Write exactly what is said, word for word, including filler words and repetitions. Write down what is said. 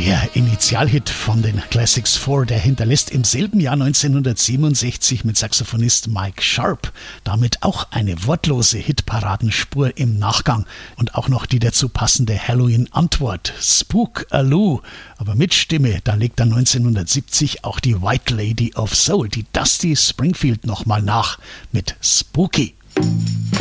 Der Initialhit von den Classics vier, der hinterlässt im selben Jahr neunzehnhundertsiebenundsechzig mit Saxophonist Mike Sharp damit auch eine wortlose Hitparadenspur im Nachgang und auch noch die dazu passende Halloween-Antwort, Spook-a-Loo. Aber mit Stimme, da legt dann neunzehnhundertsiebzig auch die White Lady of Soul, die Dusty Springfield, nochmal nach mit Spooky.